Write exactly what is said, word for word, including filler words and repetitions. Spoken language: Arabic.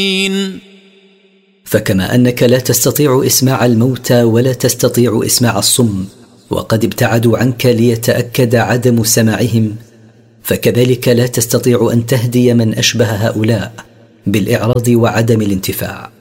فكما أنك لا تستطيع إسماع الموتى ولا تستطيع إسماع الصم وقد ابتعدوا عنك ليتأكد عدم سماعهم، فكذلك لا تستطيع أن تهدي من أشبه هؤلاء بالإعراض وعدم الانتفاع.